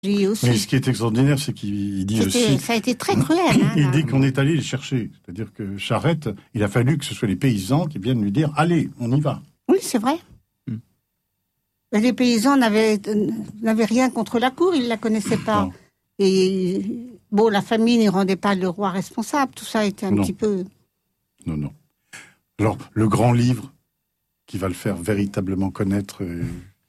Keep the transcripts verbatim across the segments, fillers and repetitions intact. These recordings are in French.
Lui aussi. Mais ce qui est extraordinaire, c'est qu'il dit C'était, aussi... Ça a été très cruel. Hein, il là. dit qu'on est allé les chercher. C'est-à-dire que Charette, il a fallu que ce soit les paysans qui viennent lui dire « Allez, on y va ». Oui, c'est vrai. Hmm. Les paysans n'avaient, n'avaient rien contre la cour, ils ne la connaissaient pas. Non. Et bon, la famille n'y rendait pas le roi responsable. Tout ça était un non. petit peu... Non, non. Alors, le grand livre qui va le faire véritablement connaître... Euh...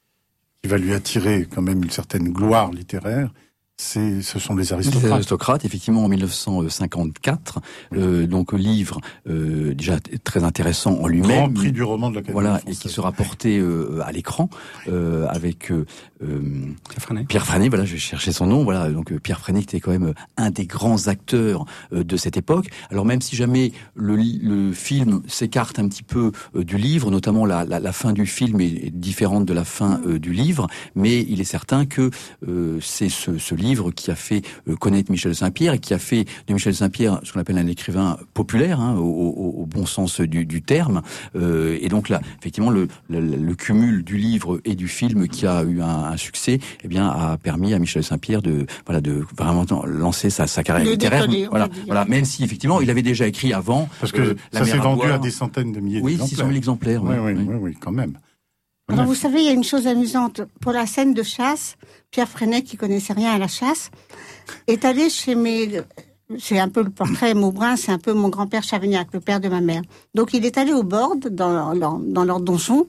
qui va lui attirer quand même une certaine gloire littéraire, c'est, ce sont les aristocrates. Les aristocrates, effectivement, en dix-neuf cent cinquante-quatre, euh, donc livre euh, déjà très intéressant en lui-même. Grand prix du roman de l'Académie Voilà, française. Et qui sera porté euh, à l'écran euh, avec euh, Pierre Freinet. Pierre Freinet, voilà, je vais chercher son nom. Voilà, donc euh, Pierre Freinet qui était quand même un des grands acteurs euh, de cette époque. Alors même si jamais le, le film s'écarte un petit peu euh, du livre, notamment la, la, la fin du film est, est différente de la fin euh, du livre, mais il est certain que euh, c'est ce, ce livre qui a fait euh, connaître Michel de Saint-Pierre et qui a fait de Michel de Saint-Pierre ce qu'on appelle un écrivain populaire, hein, au, au, au bon sens du, du terme. Euh, et donc là, effectivement, le, le, le cumul du livre et du film qui a eu un, un succès, eh bien, a permis à Michel de Saint-Pierre de, voilà, de vraiment lancer sa, sa carrière de littéraire. Décoller, voilà, voilà. Même si effectivement, il avait déjà écrit avant. Parce que euh, ça s'est vendu à, à des centaines de milliers oui, d'exemplaires. Oui, six cent mille exemplaires. Oui, oui, oui, oui, oui, quand même. Alors, vous savez, il y a une chose amusante. Pour la scène de chasse, Pierre Freinet, qui connaissait rien à la chasse, est allé chez mes... C'est un peu le portrait Maubrun, c'est un peu mon grand-père Chavignac, le père de ma mère. Donc, il est allé au bord, dans leur, dans leur donjon,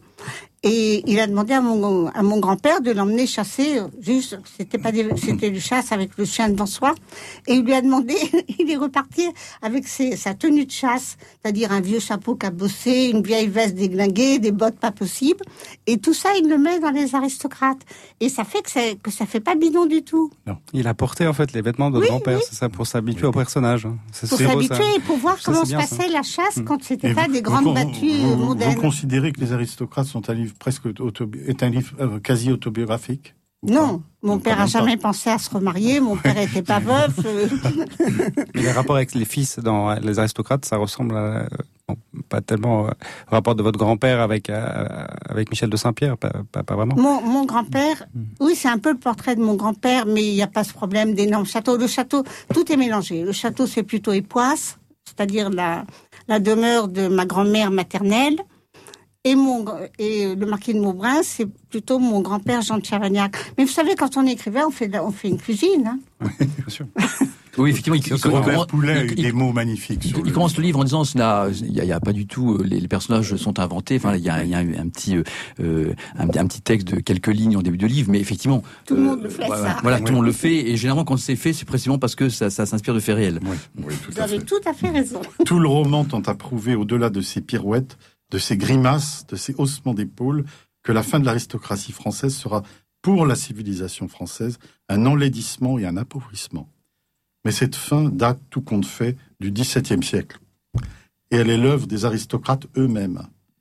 et il a demandé à mon, à mon grand-père de l'emmener chasser, juste, c'était pas des, c'était du chasse avec le chien devant soi, et il lui a demandé, il est reparti avec ses, sa tenue de chasse, c'est-à-dire un vieux chapeau cabossé, une vieille veste déglinguée, des bottes pas possibles, et tout ça, il le met dans les aristocrates. Et ça fait que ça, que ça fait pas bidon du tout. Non. Il a porté, en fait, les vêtements de oui, grand-père, oui. c'est ça, pour s'habituer oui. au personnage. C'est pour s'habituer et pour voir ça, comment se passait ça. la chasse mmh. quand c'était et pas vous, des grandes vous, battues vous, mondaines. Vous considérez que les aristocrates sont un livre presque autobi- est un livre euh, quasi autobiographique? Non, mon père a jamais pensé à se remarier, mon père était pas veuf. Mais les rapports avec les fils dans les aristocrates, ça ressemble à, bon, pas tellement euh, au rapport de votre grand-père avec euh, avec Michel de Saint-Pierre, pas, pas, pas vraiment. Mon, mon grand-père, mmh. oui, c'est un peu le portrait de mon grand-père, mais il n'y a pas ce problème d'énormes châteaux. Le château, tout est mélangé. Le château, c'est plutôt Époisse, c'est-à-dire la, la demeure de ma grand-mère maternelle. Et, mon, et le marquis de Maubrun, c'est plutôt mon grand-père Jean de Chavagnac. Mais vous savez, quand on est écrivain, on fait, on fait une cuisine. Hein. Oui, bien sûr. Oui, effectivement, il, il, Robert Poulet a eu des mots magnifiques. Il, il commence le livre en disant il n'y a, a pas du tout, les, les personnages sont inventés. Enfin, il y a, il y a un, un petit, euh, un, un petit texte de quelques lignes en début de livre, mais effectivement, tout euh, le monde le fait. Voilà, ça. voilà oui. tout le monde le fait, et généralement quand c'est fait, c'est précisément parce que ça, ça s'inspire de faits réels. Oui, oui, tout Vous à avez fait. tout à fait raison. Tout le roman tente à prouver, au-delà de ses pirouettes, de ses grimaces, de ses haussements d'épaules, que la fin de l'aristocratie française sera, pour la civilisation française, un enlaidissement et un appauvrissement. Mais cette fin date, tout compte fait, du dix-septième siècle. Et elle est l'œuvre des aristocrates eux-mêmes.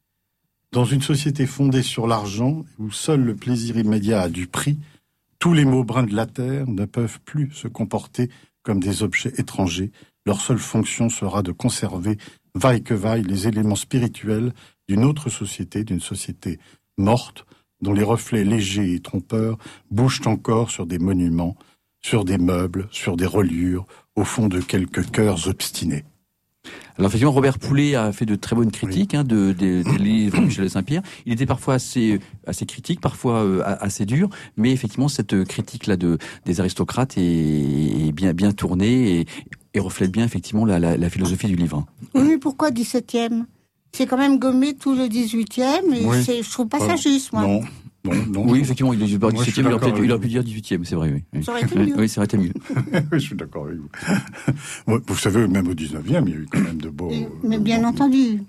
Dans une société fondée sur l'argent, où seul le plaisir immédiat a du prix, tous les Maubrins de la terre ne peuvent plus se comporter comme des objets étrangers. Leur seule fonction sera de conserver, vaille que vaille, les éléments spirituels d'une autre société, d'une société morte, dont les reflets légers et trompeurs bougent encore sur des monuments, sur des meubles, sur des reliures, au fond de quelques cœurs obstinés. Alors effectivement, Robert Poulet a fait de très bonnes critiques oui. hein, de, de, des livres de Michel de Saint-Pierre. Il était parfois assez, assez critique, parfois euh, assez dur, mais effectivement cette critique-là de, des aristocrates est, est bien, bien tournée et, et reflète bien effectivement la, la, la philosophie du livre. Oui, mais pourquoi dix-septième ? C'est quand même gommé tout le dix-huitième et oui. c'est, je trouve pas euh, ça juste, moi. Non. Non, non, oui, effectivement, il est pas dix-septième, il aurait peut-être, il aurait pu vous. dire dix-huitième, c'est vrai, oui. Ça aurait été mieux. Oui, ça aurait été mieux. Je suis d'accord avec vous. Vous savez, même au dix-neuvième, il y a eu quand même de beaux... Et, mais bien beaux... entendu.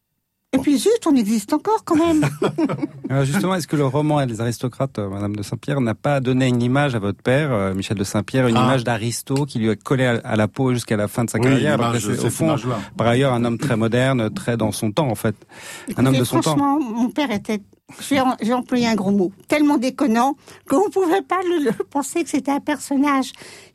Et puis zut, on existe encore quand même. Alors justement, est-ce que le roman Les aristocrates, Madame de Saint-Pierre, n'a pas donné une image à votre père, euh, Michel de Saint-Pierre, une ah. image d'aristo qui lui a collé à, à la peau jusqu'à la fin de sa oui, carrière, alors que c'est au fond, par ailleurs, un homme très moderne, très dans son temps en fait, Écoutez, un homme de son temps. Franchement, mon père était, j'ai, j'ai employé un gros mot, tellement déconnant qu'on ne pouvait pas le, le penser que c'était un personnage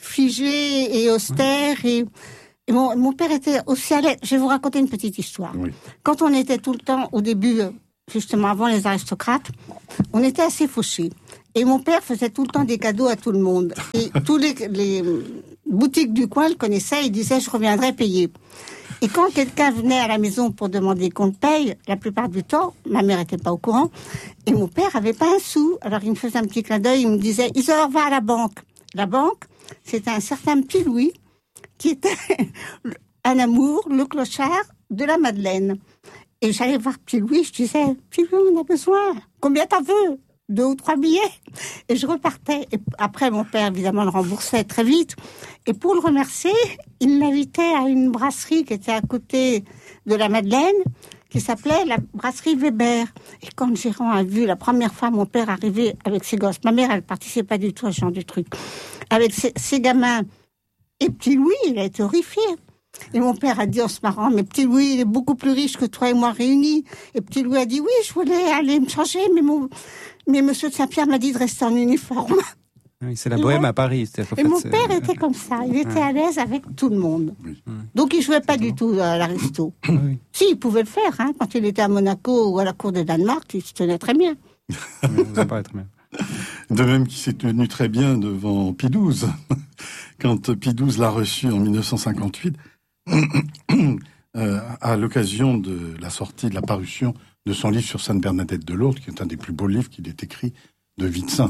figé et austère et... Et mon, mon père était aussi à l'aise. Je vais vous raconter une petite histoire. Oui. Quand on était tout le temps, au début, justement avant les aristocrates, on était assez fauchés. Et mon père faisait tout le temps des cadeaux à tout le monde. Et tous les, les boutiques du coin le connaissaient, il disait je reviendrai payer. Et quand quelqu'un venait à la maison pour demander qu'on le paye, la plupart du temps, ma mère était pas au courant, et mon père avait pas un sou. Alors il me faisait un petit clin d'œil, il me disait Isor, va à la banque. La banque, c'était un certain petit Louis, qui était un amour, le clochard de la Madeleine. Et j'allais voir petit Louis, je disais, petit Louis, on a besoin. Combien t'en veux? Deux ou trois billets. Et je repartais. Et après, mon père, évidemment, le remboursait très vite. Et pour le remercier, il m'invitait à une brasserie qui était à côté de la Madeleine, qui s'appelait la brasserie Weber. Et quand Gérard a vu la première fois mon père arriver avec ses gosses, ma mère, elle participait pas du tout à ce genre de truc, avec ses, ses gamins, et petit Louis, il a été horrifié. Et mon père a dit en se marrant, mais petit Louis, il est beaucoup plus riche que toi et moi réunis. Et petit Louis a dit, oui, je voulais aller me changer, mais mon, mais monsieur de Saint-Pierre m'a dit de rester en uniforme. Oui, c'est la bohème moi, à Paris. Et fait, mon c'est... père était comme ça, il était ouais. à l'aise avec tout le monde. Oui. Donc il jouait pas du tout à l'aristo. Oui. Si, il pouvait le faire, hein, quand il était à Monaco ou à la cour de Danemark, il se tenait très bien. Oui, vous en parlez très bien. De même qu'il s'est tenu très bien devant Pie douze. Quand Pie douze l'a reçu en dix-neuf cent cinquante-huit, euh, à l'occasion de la sortie, de la parution de son livre sur Sainte Bernadette de Lourdes, qui est un des plus beaux livres qu'il ait écrit de vie de saint.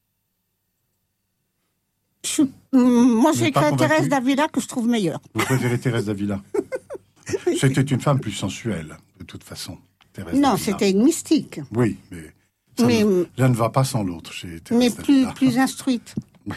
Je, moi, Vous j'ai n'êtes pas écrit convaincu? Thérèse d'Avila que je trouve meilleure. Vous préférez Thérèse d'Avila? C'était une femme plus sensuelle, de toute façon. Thérèse Non, d'Avila. c'était une mystique, Oui, mais ça mais, ne, l'un ne va pas sans l'autre chez Thérèse mais plus, d'Avila. plus instruite.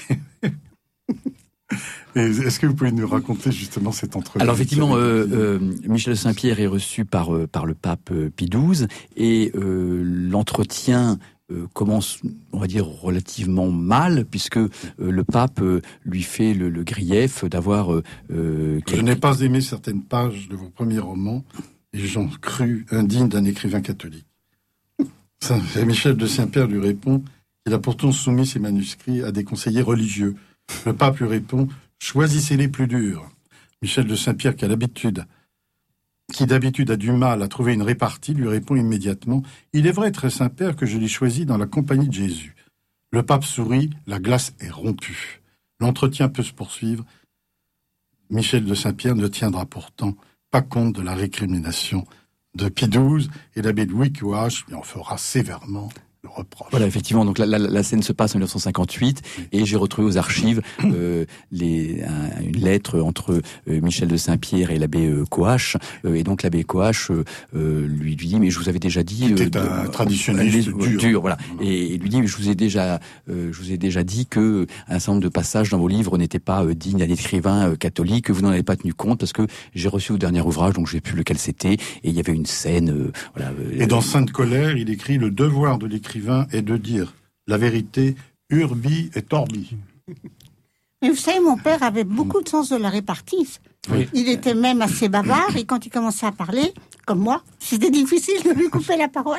Et est-ce que vous pouvez nous raconter justement cette entrevue? Alors effectivement, euh, euh, Michel de Saint-Pierre est reçu par euh, par le pape euh, Pie douze et euh, l'entretien euh, commence, on va dire, relativement mal, puisque euh, le pape euh, lui fait le, le grief d'avoir... Euh, Je quelques... n'ai pas aimé certaines pages de vos premiers romans et j'en crus indignes d'un écrivain catholique. Ça, et Michel de Saint-Pierre lui répond qu'il a pourtant soumis ses manuscrits à des conseillers religieux. Le pape lui répond « Choisissez les plus durs ». Michel de Saint-Pierre, qui a l'habitude, qui d'habitude a du mal à trouver une répartie, lui répond immédiatement « Il est vrai, très Saint-Père, que je l'ai choisi dans la compagnie de Jésus ». Le pape sourit, la glace est rompue. L'entretien peut se poursuivre. Michel de Saint-Pierre ne tiendra pourtant pas compte de la récrimination de Pie douze et l'abbé Louis Quoache lui en fera sévèrement le reproche. Voilà, effectivement. Donc la, la, la scène se passe en dix-neuf cent cinquante-huit et j'ai retrouvé aux archives euh, les, un, une lettre entre euh, Michel de Saint-Pierre et l'abbé euh, Quoache. Euh, et donc l'abbé Quoache euh, euh, lui, lui dit, mais je vous avais déjà dit... Euh, C'était un traditionnaliste euh, dur. dur. Voilà. Et il lui dit, mais je vous ai déjà, euh, je vous ai déjà dit que un certain nombre de passages dans vos livres n'étaient pas euh, dignes d'un écrivain euh, catholique, que vous n'en avez pas tenu compte parce que j'ai reçu au dernier ouvrage, donc je sais plus lequel c'était, et il y avait une scène... Euh, voilà, euh, Et dans Sainte Colère, il écrit « Le devoir de l'écrivain est de dire la vérité urbi et orbi ». Mais vous savez, mon père avait beaucoup de sens de la répartie. Oui. Il était même assez bavard, et quand il commençait à parler, comme moi, c'était difficile de lui couper la parole.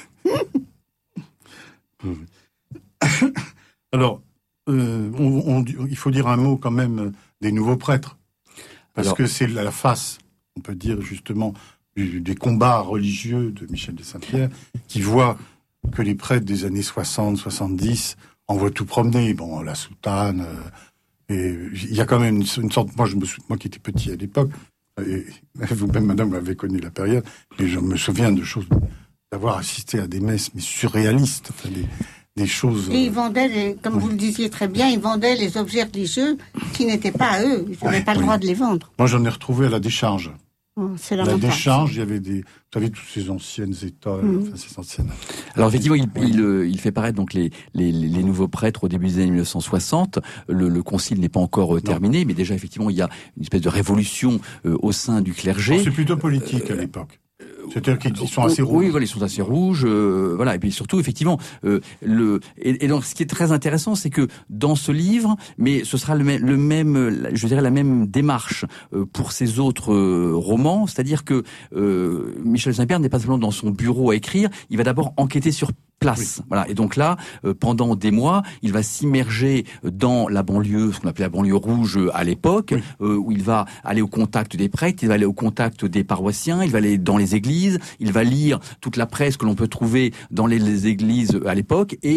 Alors, euh, on, on, il faut dire un mot quand même des nouveaux prêtres. Parce Alors, que c'est la face, on peut dire justement, du, des combats religieux de Michel de Saint-Pierre, qui voit que les prêtres des années soixante, soixante-dix envoient tout promener. Bon, la soutane... Euh, et il y a quand même une, une sorte... Moi, je me souviens, moi qui étais petit à l'époque, et vous-même, madame, vous avez connu la période, et je me souviens de choses... d'avoir assisté à des messes, mais surréalistes, enfin, des, des choses... Et ils vendaient, les, comme oui. vous le disiez très bien, ils vendaient les objets religieux qui n'étaient pas à eux. Ils n'avaient ouais, pas le oui. droit de les vendre. Moi, j'en ai retrouvé à la décharge. Oh, c'est la décharge, il y avait des... Vous savez, toutes ces anciennes étoiles, mmh. enfin, ces anciennes... Alors, effectivement, il, oui. il, il fait paraître donc les, les, les nouveaux prêtres au début des années mille neuf cent soixante. Le, le concile n'est pas encore euh, terminé, mais déjà, effectivement, il y a une espèce de révolution euh, au sein du clergé. Oh, c'est plutôt politique euh, à l'époque. C'est-à-dire qu'ils sont assez rouges. Oui, voilà, ils sont assez rouges, euh, voilà. Et puis surtout, effectivement, euh, le et, et donc ce qui est très intéressant, c'est que dans ce livre, mais ce sera le même, le même, je dirais la même démarche euh, pour ces autres euh, romans, c'est-à-dire que euh, Michel Saint-Pierre n'est pas seulement dans son bureau à écrire, il va d'abord enquêter sur place, oui. Voilà. Et donc là, euh, pendant des mois, il va s'immerger dans la banlieue, ce qu'on appelait la banlieue rouge à l'époque, oui. euh, où il va aller au contact des prêtres, il va aller au contact des paroissiens, il va aller dans les églises. Il va lire toute la presse que l'on peut trouver dans les, les églises à l'époque, et, et donc ce qui est très intéressant, c'est que dans ce livre, mais ce sera le même, le même, je dirais la même démarche euh, pour ces autres euh, romans, c'est-à-dire que euh, Michel Saint-Pierre n'est pas seulement dans son bureau à écrire, il va d'abord enquêter sur place, voilà. Et donc là, euh, pendant des mois, il va s'immerger dans la banlieue, ce qu'on appelait la banlieue rouge à l'époque, euh, où il va aller au contact des prêtres, il va aller dans les églises, il va lire toute la presse que l'on peut trouver dans les, les églises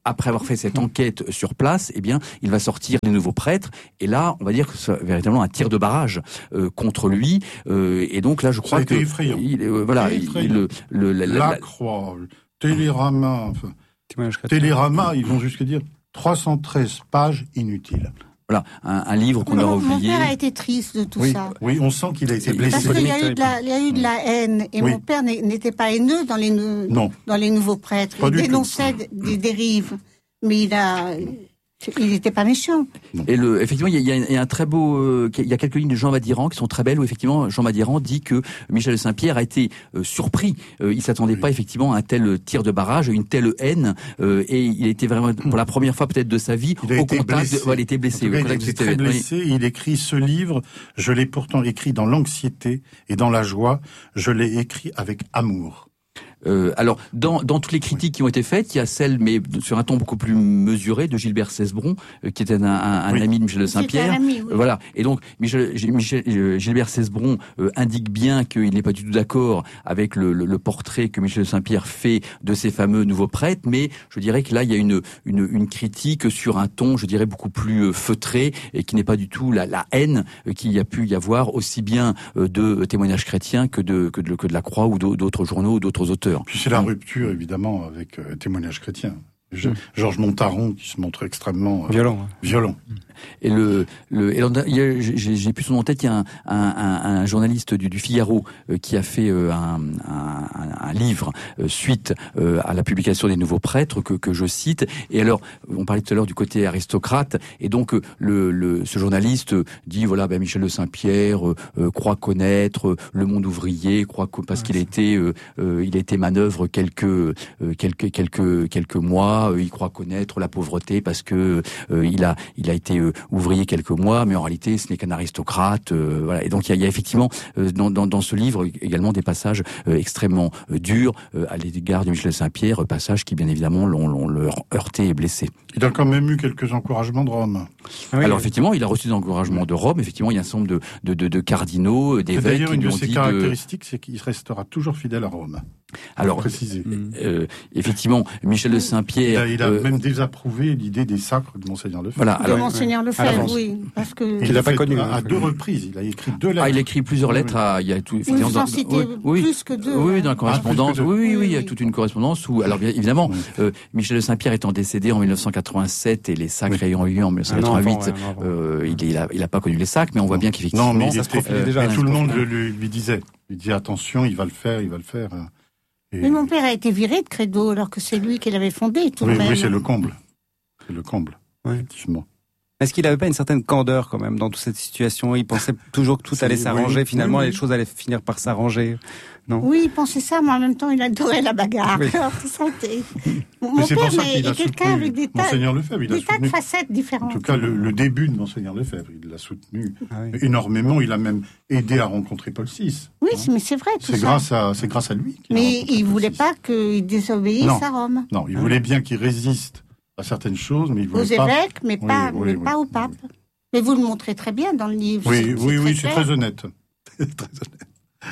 après avoir fait cette enquête sur place, eh bien, il va sortir les nouveaux prêtres. Et là, on va dire que c'est véritablement un tir de barrage euh, contre lui. Euh, et donc là, je crois ça a été que effrayant. il, euh, voilà, il, le, le, la, la, la, la croix, Télérama, enfin, Télérama, ils vont jusqu'à dire trois cent treize pages inutiles. Voilà, un, un livre qu'on aura oublié. Mon père a été triste de tout oui, ça. Oui, on sent qu'il a été blessé. Parce qu'il y a eu de la, il y a eu de la haine. Et oui. mon père n'était pas haineux dans les, non. dans les nouveaux prêtres. Pas il dénonçait tout. des dérives. Mais il a... Il n'était pas méchant. Et le, effectivement, il y a, il y a un très beau, euh, il y a quelques lignes de Jean Madiran qui sont très belles où effectivement Jean Madiran dit que Michel de Saint-Pierre a été euh, surpris. Euh, il s'attendait oui. pas effectivement à un tel tir de barrage, une telle haine, euh, et il était vraiment pour la première fois peut-être de sa vie il a au été contact. Blessé. De, ouais, il était blessé. Cas, il était très blessé. Oui. Il écrit ce livre. Je l'ai pourtant écrit dans l'anxiété et dans la joie. Je l'ai écrit avec amour. Euh, alors, dans, dans toutes les critiques qui ont été faites, il y a celle, mais sur un ton beaucoup plus mesuré, de Gilbert Cesbron, euh, qui était un, un, un oui. ami de Michel de Saint-Pierre. Ami, oui. euh, voilà. Et donc, Michel, Michel, euh, Gilbert Cesbron euh, indique bien qu'il n'est pas du tout d'accord avec le, le, le portrait que Michel de Saint-Pierre fait de ces fameux nouveaux prêtres, mais je dirais que là, il y a une, une, une critique sur un ton, je dirais, beaucoup plus feutré, et qui n'est pas du tout la, la haine qu'il y a pu y avoir, aussi bien de témoignages chrétiens que de, que de, que de la Croix ou d'autres journaux ou d'autres auteurs. Puis c'est la rupture, évidemment, avec euh, témoignages chrétiens. Je, mmh. Georges Montaron, qui se montre extrêmement euh, violent. violent. Et le, le, et j'ai, j'ai plus son nom en tête. Il y a un, un, un, un journaliste du, du Figaro euh, qui a fait euh, un, un, un livre euh, suite euh, à la publication des nouveaux prêtres que, que je cite. Et alors, on parlait tout à l'heure du côté aristocrate, et donc le, le, ce journaliste dit voilà, ben Michel de Saint-Pierre euh, euh, croit connaître euh, le monde ouvrier, croit que parce ouais, qu'il a été, euh, euh, il a été manœuvre quelques euh, quelques quelques quelques mois, euh, il croit connaître la pauvreté parce que euh, il a il a été euh, ouvrier quelques mois, mais en réalité, ce n'est qu'un aristocrate. Euh, voilà. Et donc, il y a, il y a effectivement euh, dans, dans, dans ce livre également des passages euh, extrêmement euh, durs euh, à l'égard de Michel de Saint-Pierre, euh, passages qui, bien évidemment, l'ont, l'ont, l'ont heurté et blessé. Il a quand même eu quelques encouragements de Rome. Ah oui, Alors, effectivement, il a reçu des encouragements de Rome. Effectivement, il y a un certain nombre de, de, de, de cardinaux, d'évêques. D'ailleurs, une qui de lui ont ses dit caractéristiques, de... c'est qu'il restera toujours fidèle à Rome. Alors, préciser. Euh, effectivement, Michel de Saint-Pierre... Il a, il a euh, même désapprouvé l'idée des sacres de Monseigneur Lefebvre. Voilà, alors, de Monseigneur Lefebvre, oui. Parce que... Il l'a pas connu. À, à deux reprises, il a écrit deux lettres. Ah, il a écrit plusieurs lettres à... Il y a tout, effectivement, dans, oui, oui, plus que deux. Oui, dans la correspondance. Ah, oui, oui, oui, oui, il y a oui. toute une correspondance où... Alors, bien évidemment, oui. euh, Michel de Saint-Pierre étant décédé en mille neuf cent quatre-vingt-sept et les sacres oui. ayant eu lieu en mille neuf cent quatre-vingt-huit, ah, non, enfant, ouais, euh, il, il, a, il a pas connu les sacres, mais on voit bien qu'effectivement... Non, mais, ça il se profilait euh, déjà. Et tout le monde lui, lui disait. Il disait attention, il va le faire, il va le faire. Et... Mais mon père a été viré de Credo alors que c'est lui qui l'avait fondé tout oui, de même. Oui, c'est le comble. C'est le comble, oui. effectivement. Est-ce qu'il n'avait pas une certaine candeur quand même dans toute cette situation? Il pensait toujours que tout allait s'arranger, oui, finalement oui, oui. les choses allaient finir par s'arranger. Non? Oui, il pensait ça, mais en même temps, il adorait la bagarre. Oui. Alors, tout ça était... Mon mais c'est père pour ça qu'il est quelqu'un avec des tas, Lefebvre, il des a tas soutenu, de facettes différentes. En tout cas, le, le début de Monseigneur Lefebvre, il l'a soutenu ah oui. énormément. Il a même aidé à rencontrer Paul six. Oui, hein? mais c'est vrai. Tout c'est ça. grâce à, c'est grâce à lui. Mais il voulait pas qu'il désobéisse non. à Rome. Non, il ah. voulait bien qu'il résiste à certaines choses, mais il voulait aux pas... évêques, mais oui, pas, oui, mais oui, pas oui, au pape. Oui. Mais vous le montrez très bien dans le livre. Oui, c'est, oui, c'est oui, très c'est très honnête. très honnête.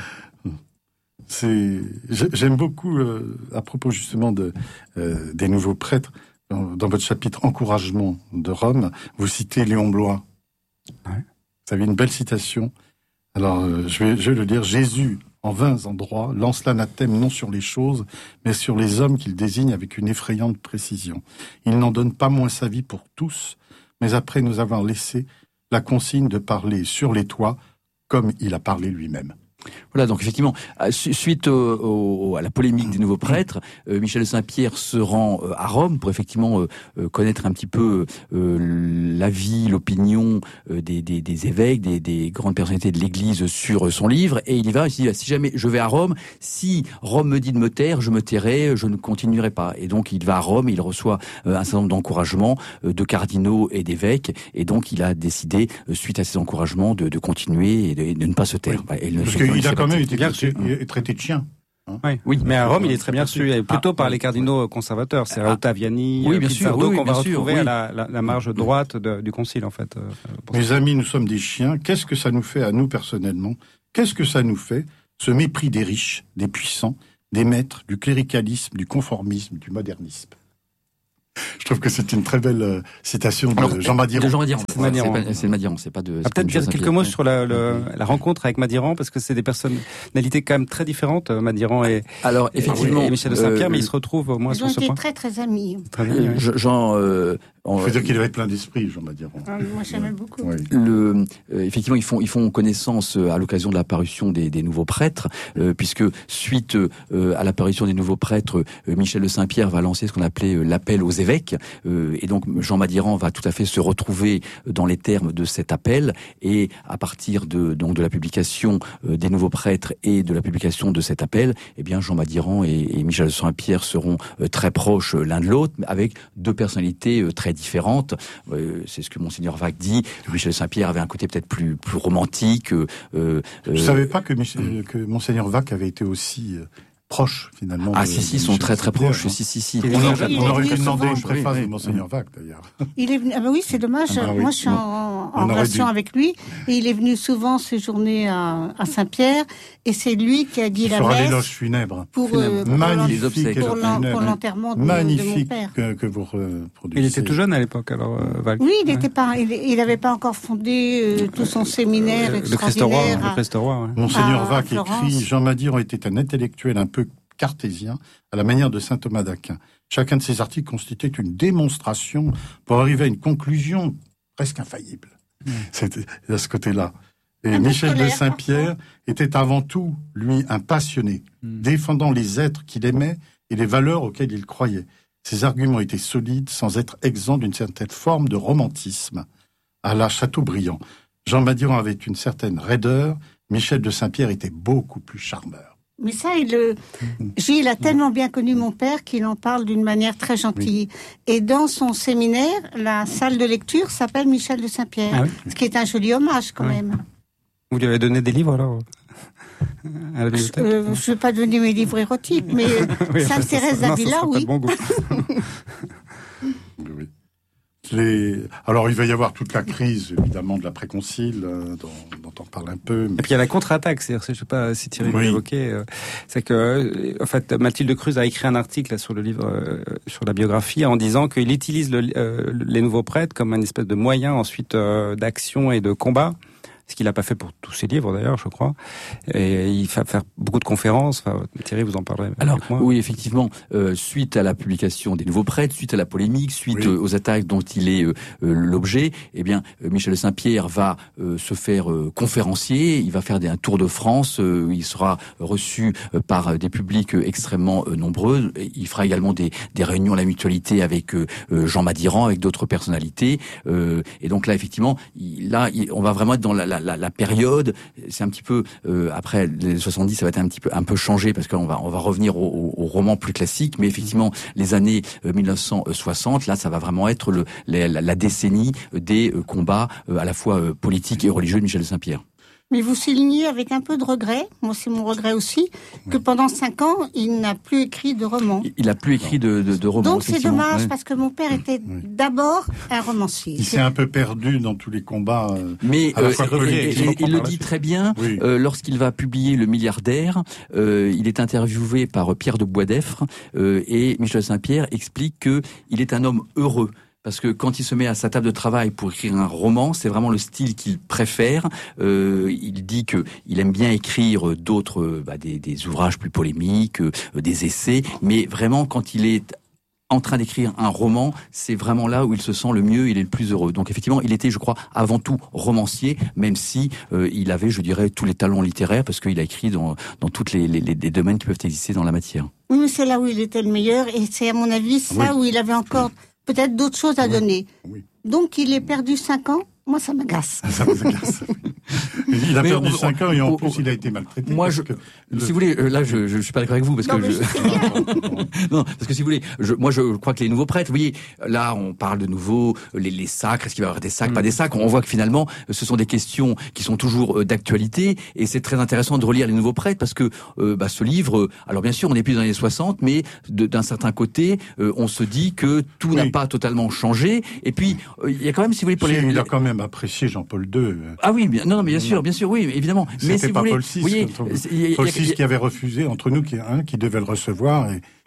C'est, j'aime beaucoup, euh, à propos justement de, euh, des nouveaux prêtres, dans, dans votre chapitre Encouragement de Rome, vous citez Léon Bloy. Ouais. Vous avez une belle citation. Alors, euh, je, vais, je vais le dire. Jésus, en vingt endroits, lance l'anathème non sur les choses, mais sur les hommes qu'il désigne avec une effrayante précision. Il n'en donne pas moins sa vie pour tous, mais après nous avoir laissé la consigne de parler sur les toits, comme il a parlé lui-même. Voilà, donc effectivement, suite au, au, à la polémique des nouveaux prêtres, euh, Michel de Saint-Pierre se rend euh, à Rome pour effectivement euh, connaître un petit peu euh, l'avis, l'opinion euh, des, des, des évêques, des, des grandes personnalités de l'Église sur son livre, et il y va, il se dit, si jamais je vais à Rome, si Rome me dit de me taire, je me tairai, je ne continuerai pas. Et donc il va à Rome, il reçoit euh, un certain nombre d'encouragements euh, de cardinaux et d'évêques, et donc il a décidé, euh, suite à ces encouragements, de, de continuer et de, de ne pas se taire. Oui. Et ne, Parce qu'il a quand même été traité, traité de chien. Hein oui. oui, mais à Rome, il est très bien reçu, plutôt ah, par les cardinaux conservateurs, c'est ah, Ottaviani, oui, bien sûr, oui, qu'on va sûr, retrouver oui. à la, la, la marge droite de, du concile, en fait. Mes ça. amis, nous sommes des chiens. Qu'est-ce que ça nous fait à nous, personnellement? Qu'est-ce que ça nous fait, ce mépris des riches, des puissants, des maîtres, du cléricalisme, du conformisme, du modernisme? Je trouve que c'est une très belle euh, citation de Alors, Jean Madiran. De Jean Madiran. C'est Madiran. C'est, pas, c'est Madiran, c'est pas de. Ah, c'est peut-être pas dire Michel quelques Saint-Pierre. mots sur la, le, la rencontre avec Madiran, parce que c'est des personnalités quand même très différentes, Madiran et, Alors effectivement, et Michel de Saint-Pierre, euh, mais ils se retrouvent au moins Ils sur ont ce été point. très très amis. Très bien, oui. euh, Jean, euh, Il en- faut dire qu'il avait plein d'esprit, Jean Madiran. Ah, moi j'aimais beaucoup. Oui. Le, euh, effectivement, ils font, ils font connaissance euh, à l'occasion de l'apparition des, des nouveaux prêtres, euh, puisque suite euh, à l'apparition des nouveaux prêtres, euh, Michel de Saint-Pierre va lancer ce qu'on appelait euh, l'appel aux évêques, euh, et donc Jean Madiran va tout à fait se retrouver dans les termes de cet appel, et à partir de donc de la publication euh, des nouveaux prêtres et de la publication de cet appel, eh bien Jean Madiran et, et Michel de Saint-Pierre seront euh, très proches euh, l'un de l'autre, avec deux personnalités euh, très différentes. Euh, c'est ce que Monseigneur Vaque dit. Michel de Saint-Pierre avait un côté peut-être plus plus romantique. Euh, euh, Je ne savais pas que, Michel, que Monseigneur Vaque avait été aussi euh, proche, finalement. Ah de, si si, de ils sont Michel très très Saint-Pierre, proches. hein. Si si si. Il est On venu aurait, Il on est aurait venu pu demander souvent. une préface Oui, de oui. Monseigneur Vaque, d'ailleurs. Il est venu, ah ben oui, c'est dommage. Ah bah oui. Moi, je suis en, en On aurait relation dû. avec lui. Et il est venu souvent séjourner à, à Saint-Pierre. Et c'est lui qui a dit Il la fera messe l'éloge funèbre. pour, euh, pour l'en- Magnifique obsèques. pour l'en- funèbre, pour hein. l'enterrement de, de mon Magnifique père. que, que vous reproduisez. Il était tout jeune à l'époque, alors, euh, Val. Oui, il Ouais. n'était pas, il, il avait pas encore fondé euh, tout son séminaire Le Christ roi, extraordinaire. le à- Christ roi, ouais. Monseigneur à Vaque Florence. écrit, Jean Madiran était un intellectuel un peu cartésien, à la manière de saint Thomas d'Aquin. Chacun de ses articles constituait une démonstration pour arriver à une conclusion presque infaillible. Mmh. C'était à ce côté-là. Et Un peu Michel de scolaire, Saint-Pierre était avant tout, lui, un passionné, Mmh. défendant les êtres qu'il aimait et les valeurs auxquelles il croyait. Ses arguments étaient solides sans être exempts d'une certaine forme de romantisme. À la Chateaubriand, Jean Madiran avait une certaine raideur, Michel de Saint-Pierre était beaucoup plus charmeur. Mais ça, il, le- Gilles a tellement bien connu mon père qu'il en parle d'une manière très gentille. Et dans son séminaire, la salle de lecture s'appelle Michel de Saint-Pierre. Ah oui. Ce qui est un joli hommage quand Oui. même. Vous lui avez donné des livres, alors à la bibliothèque? Euh, je ne vais pas donner mes livres érotiques, mais euh, Oui, Sainte ça- ça- Thérèse non, ça d'Avila, sera pas oui. de bon goût. Oui. Les... Alors, il va y avoir toute la crise, évidemment, de l'après-concile, euh, dont, dont on parle un peu. Mais... Et puis il y a la contre-attaque, c'est-à-dire, je sais pas si Thierry Oui. l'a évoqué, euh, c'est que, euh, en fait, Mathilde Cruz a écrit un article là, sur le livre, euh, sur la biographie, en disant qu'il utilise le, euh, les nouveaux prêtres comme un espèce de moyen ensuite euh, d'action et de combat. Ce qu'il n'a pas fait pour tous ses livres d'ailleurs, je crois. Et il va faire beaucoup de conférences. Enfin, Thierry, vous en parlerez. Alors avec moi. oui, effectivement, euh, suite à la publication des nouveaux prêtres, suite à la polémique, suite Oui. euh, aux attaques dont il est euh, euh, l'objet, eh bien euh, Michel de Saint-Pierre va euh, se faire euh, conférencier, il va faire des, un tour de France, euh, il sera reçu euh, par des publics euh, extrêmement euh, nombreux, il fera également des, des réunions à la mutualité avec euh, euh, Jean Madiran, avec d'autres personnalités, euh, et donc là effectivement, il, là il, on va vraiment être dans la, la, la, la période, c'est un petit peu euh, après les soixante-dix, ça va être un petit peu un peu changé parce qu'on va on va revenir au, au, au roman plus classique, mais effectivement les années euh, mille neuf cent soixante, là ça va vraiment être le, la, la décennie des euh, combats euh, à la fois euh, politiques et religieux de Michel de Saint-Pierre. Mais vous soulignez avec un peu de regret, moi c'est mon regret aussi, que pendant cinq ans, il n'a plus écrit de roman. Il a plus écrit de, de, de romans. Donc c'est effectivement, dommage ouais. parce que mon père était Oui. d'abord un romancier. Il s'est un peu perdu dans tous les combats. euh, Mais à la euh, fois et- relié et- et et- je comprends il le par la dit suite. très bien Oui. euh, lorsqu'il va publier Le Milliardaire. Euh, il est interviewé par Pierre de Boisdeffre euh, et Michel Saint-Pierre explique que il est un homme heureux. Parce que quand il se met à sa table de travail pour écrire un roman, c'est vraiment le style qu'il préfère. Euh, il dit que il aime bien écrire d'autres, euh, bah, des, des ouvrages plus polémiques, euh, des essais, mais vraiment quand il est en train d'écrire un roman, c'est vraiment là où il se sent le mieux, il est le plus heureux. Donc effectivement, il était, je crois, avant tout romancier, même si euh, il avait, je dirais, tous les talents littéraires, parce qu'il a écrit dans, dans tous les, les, les domaines qui peuvent exister dans la matière. Oui, mais c'est là où il était le meilleur et c'est à mon avis ça Oui. où il avait encore peut-être d'autres choses à Oui. donner. Oui. Donc il est perdu cinq ans, moi ça m'agace. Ça vous agace. Il a Mais perdu on- cinq ans et en on- plus il a été maltraité. Moi, parce je, que le- si vous voulez, euh, là, je, je, je suis pas d'accord avec vous parce Non, que mais je, je sais bien. non, parce que si vous voulez, je, moi, je crois que les nouveaux prêtres, vous voyez, là, on parle de nouveau les, les sacres, est-ce qu'il va y avoir des sacres, Mm. pas des sacres. On voit que finalement, ce sont des questions qui sont toujours euh, d'actualité, et c'est très intéressant de relire les nouveaux prêtres parce que euh, bah, ce livre, euh, alors bien sûr, on n'est plus dans les années soixante, mais de, d'un certain côté, euh, on se dit que tout Oui. n'a pas totalement changé. Et puis, euh, il y a quand même, si vous voulez, pour les, il a quand même apprécié Jean-Paul deux. euh, ah oui, bien, non, non, mais bien sûr, bien sûr, oui, évidemment. Mais C'était si vous pas voulez, Paul six. vous voyez, quand on- c'est- il y a- Paul il y a- six qui avait refusé, entre nous, qui, hein, qui devait le recevoir. Et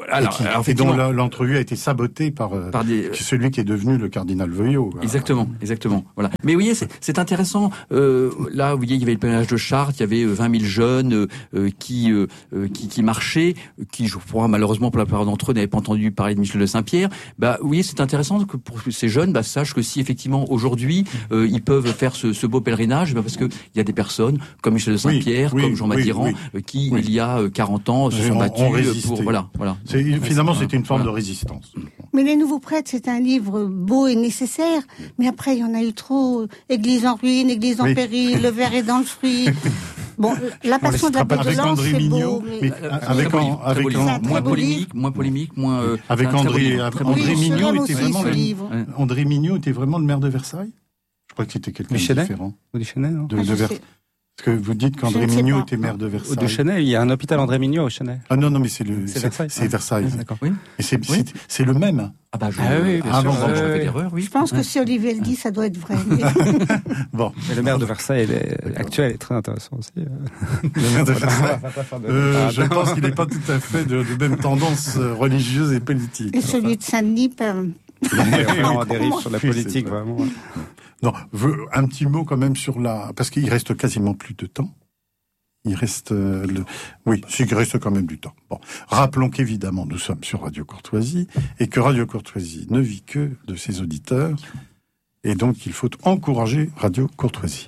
Alors, et, qui, alors, et dont la, l'entrevue a été sabotée par, par des, celui qui est devenu le cardinal Veuillot. Exactement, exactement. Voilà. Mais vous voyez, c'est, c'est intéressant. Euh, là, vous voyez, il y avait le pèlerinage de Chartres, il y avait vingt mille jeunes euh, qui, euh, qui qui marchaient, qui, je crois, malheureusement pour la plupart d'entre eux, n'avaient pas entendu parler de Michel de Saint-Pierre. Bah, vous voyez, c'est intéressant que pour ces jeunes, bah, sachent que si effectivement aujourd'hui euh, ils peuvent faire ce, ce beau pèlerinage, bah, parce que il y a des personnes comme Michel de Saint-Pierre, oui, comme oui, Jean Madiran, oui, euh, qui oui. il y a quarante ans se sont on, battus on pour voilà, voilà. C'est, finalement, c'est c'était une forme voilà. de résistance. Mais Les Nouveaux Prêtres, c'est un livre beau et nécessaire. Mais après, il y en a eu trop. Église en ruine, Église en oui. péril, le verre est dans le fruit. Bon, la passion de la Paix de l'Anse, c'est beau. Mais... mais avec en, avec en, moins polémique, moins polémique, moins. Euh, avec André, André oui, Mignot était vraiment le, le, André Mignot était vraiment le maire de Versailles. Je crois que c'était quelqu'un de différent. Ou du Chesnay, non de, de Ver... Parce que vous dites qu'André Mignot était maire de Versailles. De Chesnay, il y a un hôpital André Mignot au Chesnay. Ah non, non, mais c'est le, c'est, c'est Versailles. C'est Versailles. Ah, d'accord. Oui. Et c'est, oui. c'est, c'est le même. Ah bah je, ah oui, bien ah sûr. Bon, bon, euh, je, oui. d'erreur, oui. Je pense que si Olivier le dit, ça doit être vrai. Bon. Mais le maire de Versailles est, actuel est très intéressant aussi. Le maire de Versailles. euh, je pense qu'il n'est pas tout à fait de, de même tendance religieuse et politique. Et celui de Saint-Denis, pas... on dérive sur la politique, vraiment. Non, un petit mot quand même sur la... Parce qu'il reste quasiment plus de temps. Il reste... Euh, le... Oui, il reste quand même du temps. Bon, rappelons qu'évidemment, nous sommes sur Radio Courtoisie et que Radio Courtoisie ne vit que de ses auditeurs. Et donc, il faut encourager Radio Courtoisie.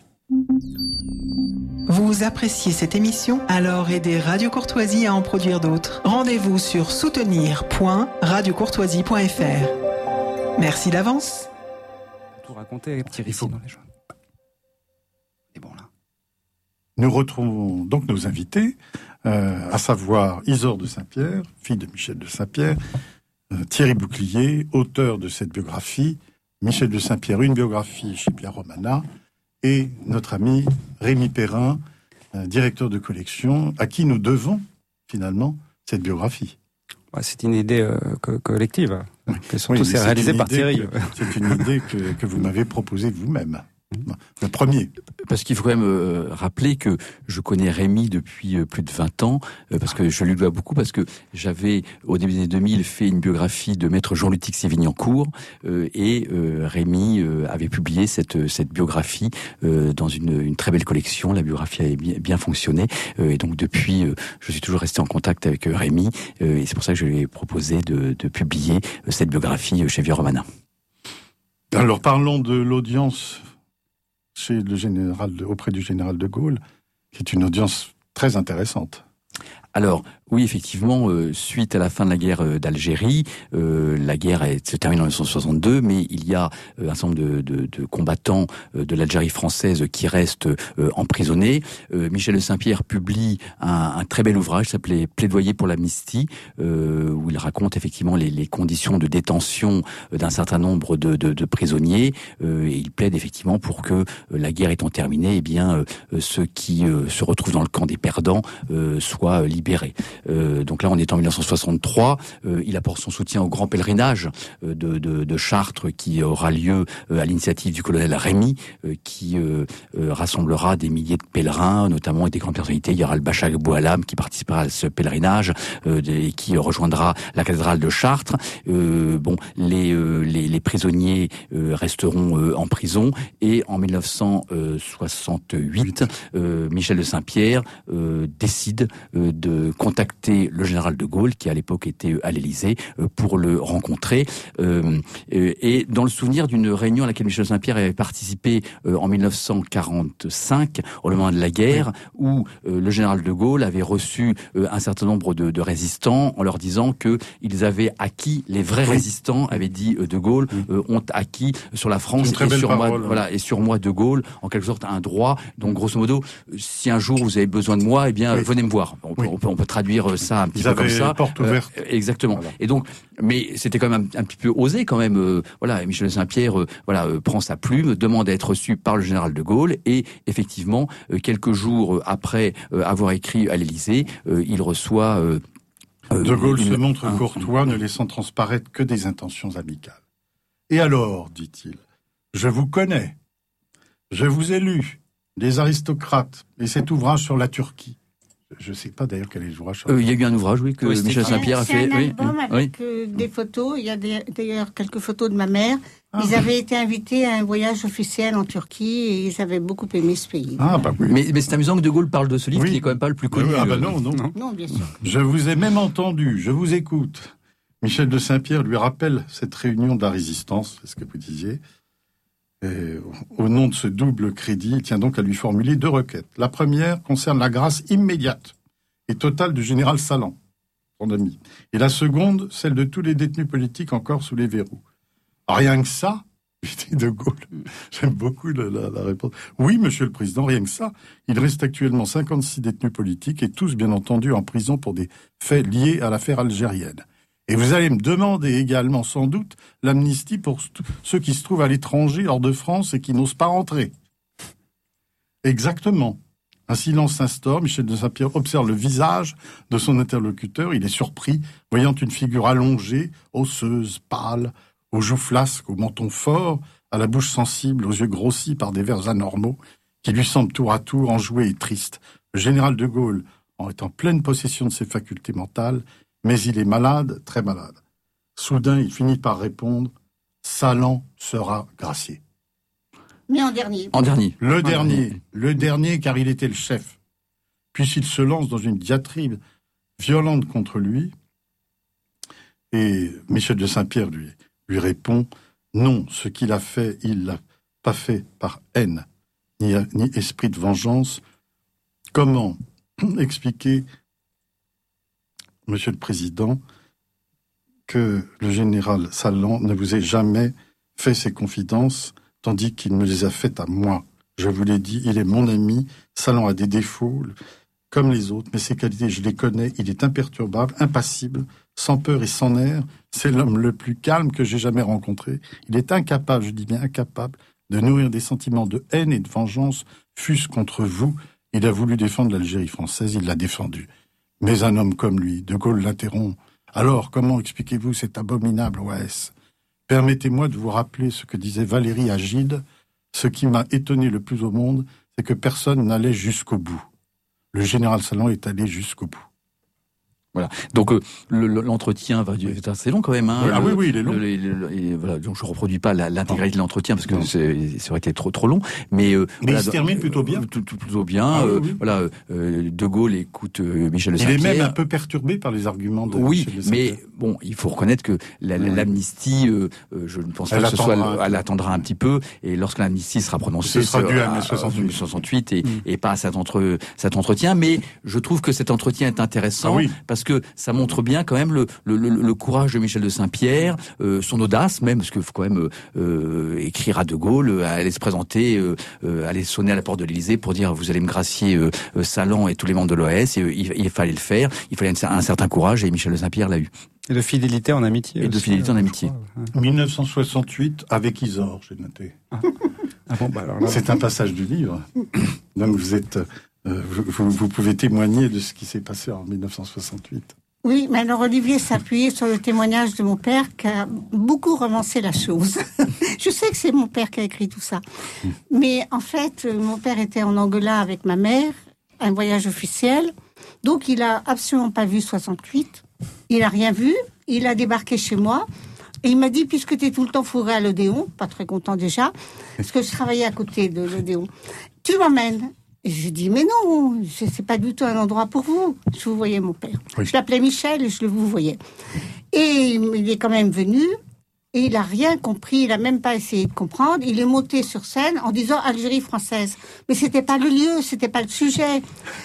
Vous appréciez cette émission? Alors aidez Radio Courtoisie à en produire d'autres. Rendez-vous sur soutenir point radio courtoisie point f r. Merci d'avance. Tout raconter, petit récit dans les journaux. Et bon là. Nous retrouvons donc nos invités, euh, à savoir Isaure de Saint-Pierre, fille de Michel de Saint-Pierre, euh, Thierry Bouclier, auteur de cette biographie, Michel de Saint-Pierre, une biographie chez Via Romana, et notre ami Rémi Perrin, euh, directeur de collection, à qui nous devons finalement cette biographie. C'est une idée euh, co- collective, oui. que surtout oui, c'est réalisé par Thierry. Que, c'est une idée que, que vous m'avez proposée vous-même. Le premier. Parce qu'il faut quand même euh, rappeler que je connais Rémi depuis euh, plus de vingt ans, euh, parce que je lui dois beaucoup, parce que j'avais, au début des années deux mille, fait une biographie de maître Jean-Luc Sévignancourt, euh, et euh, Rémi euh, avait publié cette, cette biographie euh, dans une, une très belle collection. La biographie avait bien, bien fonctionné, euh, et donc depuis, euh, je suis toujours resté en contact avec euh, Rémi, euh, et c'est pour ça que je lui ai proposé de, de publier euh, cette biographie euh, chez Via Romana. Alors parlons de l'audience chez le général de, auprès du général de Gaulle, qui est une audience très intéressante. Alors, oui, effectivement, euh, suite à la fin de la guerre euh, d'Algérie, euh, la guerre est, se termine en dix-neuf cent soixante-deux, mais il y a euh, un certain nombre de, de, de combattants euh, de l'Algérie française qui restent euh, emprisonnés. Euh, Michel de Saint-Pierre publie un, un très bel ouvrage qui s'appelait « Plaidoyer pour l'amnistie euh, », où il raconte effectivement les, les conditions de détention d'un certain nombre de, de, de prisonniers, euh, et il plaide effectivement pour que, euh, la guerre étant terminée, eh bien, euh, ceux qui euh, se retrouvent dans le camp des perdants euh, soient euh, libérés. Euh, donc là, on est en dix-neuf cent soixante-trois. Euh, il apporte son soutien au grand pèlerinage euh, de, de, de Chartres qui aura lieu euh, à l'initiative du colonel Rémy, euh, qui euh, euh, rassemblera des milliers de pèlerins, notamment et des grandes personnalités. Il y aura le Bachag Boualam qui participera à ce pèlerinage euh, et qui rejoindra la cathédrale de Chartres. Euh, bon, les, euh, les, les prisonniers euh, resteront euh, en prison, et en dix-neuf cent soixante-huit, euh, Michel de Saint-Pierre euh, décide euh, de contacter le général de Gaulle, qui à l'époque était à l'Élysée, pour le rencontrer. Et dans le souvenir d'une réunion à laquelle Michel de Saint-Pierre avait participé en dix-neuf cent quarante-cinq, au moment de la guerre, où le général de Gaulle avait reçu un certain nombre de, de résistants en leur disant qu'ils avaient acquis, les vrais résistants, avait dit de Gaulle, ont acquis sur la France et sur, parole, moi, voilà, et sur moi de Gaulle, en quelque sorte, un droit. Donc, grosso modo, si un jour vous avez besoin de moi, eh bien, oui. venez me voir. On, oui. on, peut, on peut traduire ça un petit Ils peu comme ça. Porte ouverte. Euh, exactement. Voilà. Et donc, mais c'était quand même un, un petit peu osé quand même. Euh, voilà, Michel de Saint-Pierre, euh, voilà, euh, prend sa plume, demande à être reçu par le général de Gaulle, et effectivement, euh, quelques jours après euh, avoir écrit à l'Élysée, euh, il reçoit. Euh, de Gaulle une, se montre un, courtois, un, ne laissant transparaître que des intentions amicales. Et alors, dit-il, je vous connais, je vous ai lu, les aristocrates, et cet ouvrage sur la Turquie. Je ne sais pas d'ailleurs quel est l'ouvrage. Euh, il y a eu un ouvrage, oui, que Oui, Michel Saint-Pierre a fait. C'est un Oui, album oui. avec euh, des photos. Il y a des- d'ailleurs quelques photos de ma mère. Ah. Ils avaient été invités à un voyage officiel en Turquie et ils avaient beaucoup aimé ce pays. Ah, bah oui. Mais, mais c'est amusant que De Gaulle parle de ce livre Oui. qui est quand même pas le plus connu. Ah, bah euh, non, non. Non. Non, bien sûr. Je vous ai même entendu, je vous écoute. Michel de Saint-Pierre lui rappelle cette réunion de la résistance, c'est ce que vous disiez. Et au nom de ce double crédit, il tient donc à lui formuler deux requêtes. La première concerne la grâce immédiate et totale du général Salan, son ami. Et la seconde, celle de tous les détenus politiques encore sous les verrous. Rien que ça, dit De Gaulle. J'aime beaucoup la, la, la réponse. Oui, monsieur le président, rien que ça. Il reste actuellement cinquante-six détenus politiques et tous, bien entendu, en prison pour des faits liés à l'affaire algérienne. Et vous allez me demander également, sans doute, l'amnistie pour st- ceux qui se trouvent à l'étranger, hors de France, et qui n'osent pas rentrer. Exactement. Un silence s'instaure. Michel de Saint-Pierre observe le visage de son interlocuteur. Il est surpris, voyant une figure allongée, osseuse, pâle, aux joues flasques, au menton fort, à la bouche sensible, aux yeux grossis par des vers anormaux, qui lui semblent tour à tour enjoués et tristes. Le général de Gaulle en est en pleine possession de ses facultés mentales, mais il est malade, très malade. Soudain, il finit par répondre « Salan sera gracié ». Mais en dernier. En dernier. Le Ah, dernier, oui. le dernier, car il était le chef. Puis il se lance dans une diatribe violente contre lui, et Michel de Saint-Pierre lui, lui répond « Non, ce qu'il a fait, il l'a pas fait par haine, ni, ni esprit de vengeance. Comment expliquer, Monsieur le Président, que le général Salan ne vous ait jamais fait ses confidences, tandis qu'il me les a faites à moi. Je vous l'ai dit, il est mon ami. Salan a des défauts, comme les autres, mais ses qualités, je les connais. Il est imperturbable, impassible, sans peur et sans nerfs. C'est l'homme le plus calme que j'ai jamais rencontré. Il est incapable, je dis bien incapable, de nourrir des sentiments de haine et de vengeance, fût-ce contre vous. Il a voulu défendre l'Algérie française, il l'a défendue. Mais un homme comme lui, De Gaulle l'interrompt. Alors, comment expliquez-vous cet abominable O A S ? Permettez-moi de vous rappeler ce que disait Valéry à Gide. Ce qui m'a étonné le plus au monde, c'est que personne n'allait jusqu'au bout. Le général Salan est allé jusqu'au bout. Voilà. Donc euh, le, le, l'entretien va durer. C'est long quand même. Hein, oui, ah le, oui, oui, il est long. Le, le, le, et voilà. Donc je reproduis pas la, l'intégralité de l'entretien parce que c'est, c'est vrai qu'il est trop trop long. Mais, euh, mais voilà, il se termine plutôt bien. Tout, tout plutôt bien. Ah, euh, oui, oui. Voilà. Euh, De Gaulle écoute euh, Michel de il Saint-Pierre. Il est même un peu perturbé par les arguments de oui, Michel de Saint-Pierre. mais bon, il faut reconnaître que la, oui. l'amnistie, euh, je ne pense pas elle que ce soit, un elle attendra un petit peu. Et lorsque l'amnistie sera prononcée, ce sera dû à mai soixante-huit et, mmh. et pas à cet, entre, cet entretien. Mais je trouve que cet entretien est intéressant ah, oui. parce que ça montre bien quand même le, le, le, le courage de Michel de Saint-Pierre, euh, son audace même, parce qu'il faut quand même euh, écrire à De Gaulle, aller se présenter, euh, aller sonner à la porte de l'Élysée pour dire vous allez me gracier euh, Salan et tous les membres de l'O A S. Et, euh, il, il fallait le faire, il fallait un, un certain courage et Michel de Saint-Pierre l'a eu. Et de fidélité en amitié. Et aussi, de fidélité en amitié. Crois, ouais. dix-neuf cent soixante-huit avec Isor, j'ai noté. Ah. Ah bon, bah alors là... C'est un passage du livre. Donc vous êtes, euh, vous, vous pouvez témoigner de ce qui s'est passé en dix-neuf cent soixante-huit. Oui, mais alors Olivier s'appuyait sur le témoignage de mon père qui a beaucoup romancé la chose. Je sais que c'est mon père qui a écrit tout ça. Mais en fait, mon père était en Angola avec ma mère, un voyage officiel. Donc il a absolument pas vu soixante-huit. Il a rien vu. Il a débarqué chez moi. Et il m'a dit, puisque tu es tout le temps fourré à l'Odéon, pas très content déjà, parce que je travaillais à côté de l'Odéon, tu m'emmènes. Et je dis, mais non, c'est pas du tout un endroit pour vous. Je vous voyais mon père. Oui. Je l'appelais Michel et je le vous voyais. Et il est quand même venu et il a rien compris, il a même pas essayé de comprendre. Il est monté sur scène en disant Algérie française. Mais c'était pas le lieu, c'était pas le sujet.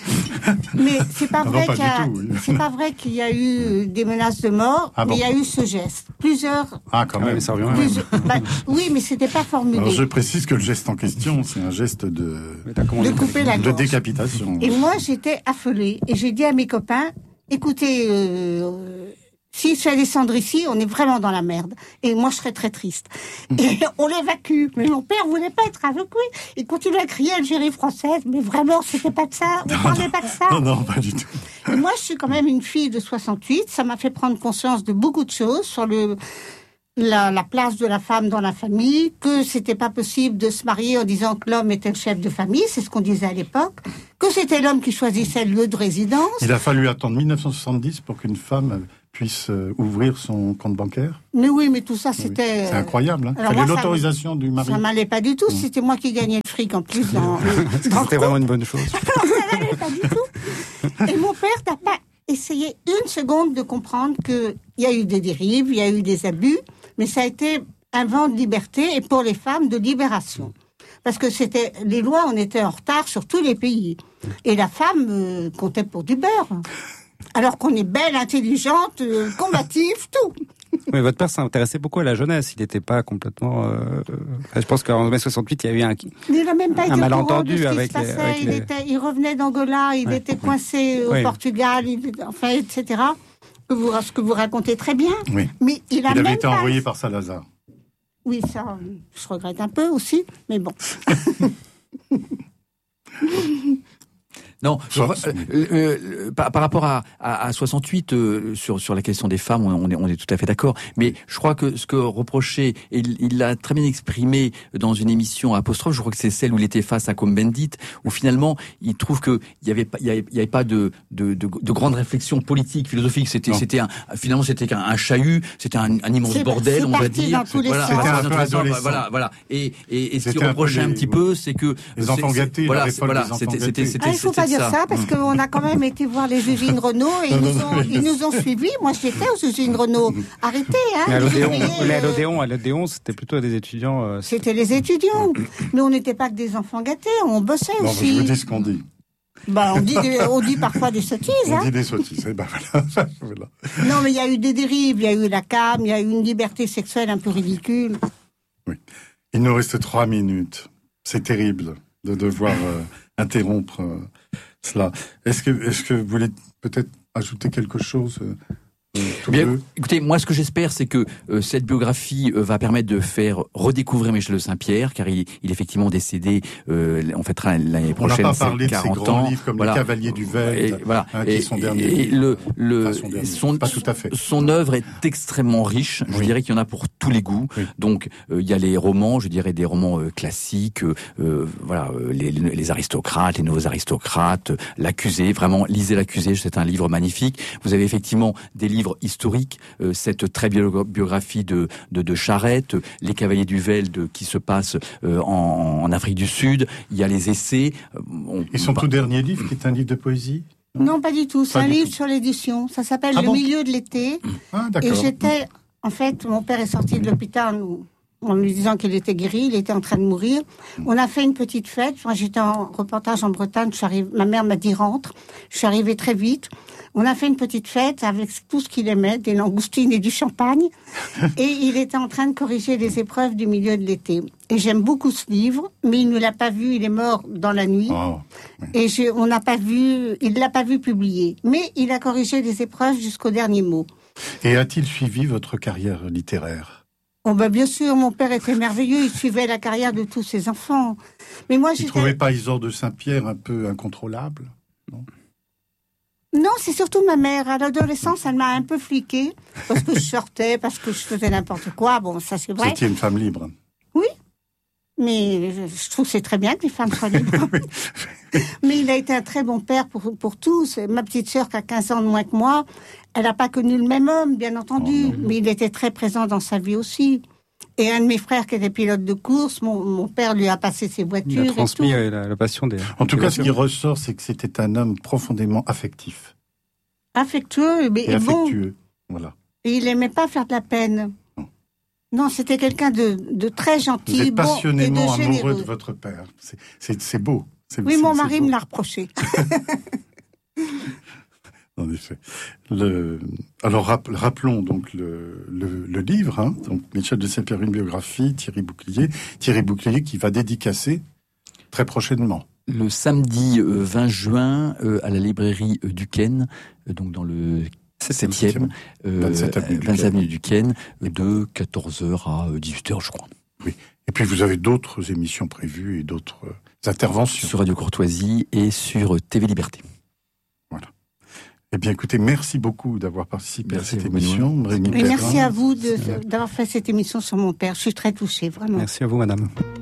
Mais c'est pas, ah vrai non, pas qu'il y a, tout, oui. c'est pas vrai qu'il y a eu des menaces de mort, ah mais bon. Il y a eu ce geste. Plusieurs. Ah, quand même, ça revient. Plusieurs, bah, oui, mais c'était pas formulé. Alors, je précise que le geste en question, c'est un geste de, de couper la gorge. De décapitation. Et moi, j'étais affolée. Et j'ai dit à mes copains, écoutez, euh, s'il se fait descendre ici, on est vraiment dans la merde. Et moi, je serais très triste. Et on l'évacue. Mais mon père voulait pas être évacué. Il continuait à crier Algérie française. Mais vraiment, c'était pas de ça. On parlait pas de ça. Non, non, pas du tout. Et moi, je suis quand même une fille de soixante-huit. Ça m'a fait prendre conscience de beaucoup de choses sur le, la, la place de la femme dans la famille, que c'était pas possible de se marier en disant que l'homme était le chef de famille, c'est ce qu'on disait à l'époque, que c'était l'homme qui choisissait le lieu de résidence. Il a fallu attendre mille neuf cent soixante-dix pour qu'une femme puisse euh, ouvrir son compte bancaire. Mais oui, mais tout ça, c'était... Oui. C'est incroyable, hein. Il fallait l'autorisation du mari. Ça m'allait pas du tout, mmh. C'était moi qui gagnais le fric en plus. Dans, dans c'était vraiment une bonne chose. Ça m'allait pas du tout. Et mon père n'a pas essayé une seconde de comprendre qu'il y a eu des dérives, il y a eu des abus, mais ça a été un vent de liberté et pour les femmes de libération. Parce que c'était les lois, on était en retard sur tous les pays. Et la femme euh, comptait pour du beurre. Alors qu'on est belle, intelligente, euh, combative, tout. Mais votre père s'intéressait beaucoup à la jeunesse. Il n'était pas complètement... Euh... Enfin, je pense qu'en mai soixante-huit, il y a eu un, il n'a même pas été un malentendu de ce avec, les, les, avec il, les... Était, il revenait d'Angola, il ouais. était coincé au oui. Portugal, il, enfin, et cetera. Que vous, ce que vous racontez très bien. Oui. Mais il, a il avait même été pas... envoyé par Salazar. Oui, ça, je regrette un peu aussi, mais bon. Non, je, euh, euh, par, par rapport à, à, à soixante-huit, euh, sur, sur la question des femmes, on est, on est tout à fait d'accord. Mais je crois que ce que reprochait, et il, il l'a très bien exprimé dans une émission Apostrophe, je crois que c'est celle où il était face à Cohn-Bendit, où finalement, il trouve que il y avait pas, il y avait, il y avait pas de, de, de, de grande réflexion politique, philosophique. C'était, non. c'était un, finalement, c'était qu'un un chahut, c'était un, un immense c'est, bordel, c'est on va dire. Dans tous les voilà, sens. voilà, voilà, voilà. Et, et, et ce qu'il reprochait un, un petit les, peu, c'est que les enfants gâtés, voilà, la voilà, des enfants c'était, gâtés. c'était, c'était, ah, il faut pas dire ça, parce qu'on a quand même été voir les usines Renault et ils nous ont, ils nous ont suivis. Moi, j'étais aux usines Renault. Arrêtez, hein. Mais à l'Odéon, mais à l'Odéon, à l'Odéon, c'était plutôt des étudiants. Euh, c'était les étudiants. Mais on n'était pas que des enfants gâtés, on bossait non, aussi. Je vous dis ce qu'on dit. Bah, on dit, des, on dit parfois des sottises. On hein. dit des sottises. Et ben voilà. voilà. Non, mais il y a eu des dérives, il y a eu la cam, il y a eu une liberté sexuelle un peu ridicule. Oui. Il nous reste trois minutes. C'est terrible de devoir euh, interrompre euh, cela. Est-ce que, est-ce que vous voulez peut-être ajouter quelque chose euh, Bien, écoutez, moi ce que j'espère, c'est que euh, cette biographie euh, va permettre de faire redécouvrir Michel de Saint-Pierre, car il, il est effectivement décédé. Euh, on fêtera l'année prochaine. On n'a pas parlé de ces grands ans. livres comme voilà. Les Cavaliers du Veld, et, voilà. hein, qui est son dernier. Et le, le, enfin, son, dernier, son, pas tout à fait. son œuvre est extrêmement riche. Je oui. dirais qu'il y en a pour tous les goûts. Oui. Donc euh, il y a les romans, je dirais des romans euh, classiques, euh, voilà, euh, les, les, les aristocrates, les nouveaux aristocrates, euh, l'Accusé. Vraiment, lisez l'Accusé, c'est un livre magnifique. Vous avez effectivement des livres historiques. Euh, cette très belle biographie de, de, de Charette, Les Cavaliers du Veld qui se passe euh, en, en Afrique du Sud, il y a les essais. Euh, on, Et son bah, tout dernier livre, qui est un livre de poésie ? Non, non pas du tout, c'est pas un livre tout. Sur l'édition. Ça s'appelle ah Le bon milieu de l'été. Ah, d'accord. Et j'étais, en fait, mon père est sorti de l'hôpital en lui disant qu'il était guéri, il était en train de mourir. On a fait une petite fête. Moi, j'étais en reportage en Bretagne, je suis arrivée, ma mère m'a dit rentre. Je suis arrivée très vite. On a fait une petite fête avec tout ce qu'il aimait, des langoustines et du champagne. Et il était en train de corriger les épreuves du milieu de l'été. Et j'aime beaucoup ce livre, mais il ne l'a pas vu, il est mort dans la nuit. Oh, oui. Et je, on n'a pas vu, il l'a pas vu publier. Mais il a corrigé les épreuves jusqu'au dernier mot. Et a-t-il suivi votre carrière littéraire ? Oh ben bien sûr, mon père était merveilleux, il suivait la carrière de tous ses enfants. Mais moi, il ne trouvait pas Isidore de Saint-Pierre un peu incontrôlable ? Non. Non, c'est surtout ma mère. À l'adolescence, elle m'a un peu fliquée, parce que je sortais, parce que je faisais n'importe quoi. Bon, ça c'est vrai. Vous étiez une femme libre. Oui, mais je trouve que c'est très bien que les femmes soient libres. Mais il a été un très bon père pour, pour tous. Ma petite sœur, qui a quinze ans de moins que moi, elle n'a pas connu le même homme, bien entendu, oh, mais il était très présent dans sa vie aussi. Et un de mes frères qui était pilote de course, mon, mon père lui a passé ses voitures. Il a transmis et tout. La, la passion des. En tout des cas, voitures. Ce qui ressort, c'est que c'était un homme profondément affectif. Affectueux, mais et, et affectueux, bon. Voilà. Et il n'aimait pas faire de la peine. Non, non c'était quelqu'un de, de très gentil, Vous êtes passionnément bon et de amoureux généreux. de votre père. C'est, c'est, c'est beau. C'est, oui, c'est, mon c'est mari beau. me l'a reproché. En effet. Le... Alors rappelons donc le, le, le livre, hein, donc Michel de Saint-Pierre, une biographie, Thierry Bouclier, Thierry Bouclier qui va dédicacer très prochainement. Le samedi euh, vingt juin euh, à la librairie euh, Duquesne, euh, donc dans le septième, euh, vingt-sept avenue Duquesne, euh, de quatorze heures à dix-huit heures, je crois. Oui. Et puis vous avez d'autres émissions prévues et d'autres euh, interventions. Sur Radio Courtoisie et sur T V Liberté. Voilà. Eh bien, écoutez, merci beaucoup d'avoir participé Merci à cette à vous, émission. Benoît. Rémi Et merci Pellegrin. à vous de- d'avoir fait cette émission sur mon père. Je suis très touchée, vraiment. Merci à vous, madame.